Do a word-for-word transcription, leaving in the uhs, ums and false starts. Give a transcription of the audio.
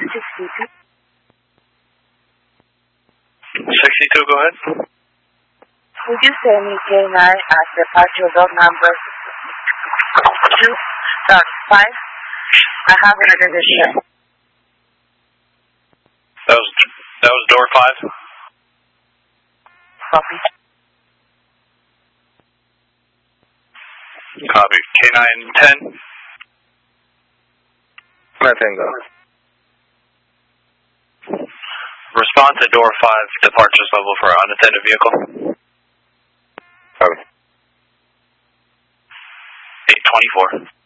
sixty-two. sixty-two, go ahead. Would you send me K nine at departure dot number two dot five? I have another ship. That was, that was door five? Copy. Copy. K nine ten? Nothing, go. Respond to door five, departures level for unattended vehicle. Copy. eight twenty-four.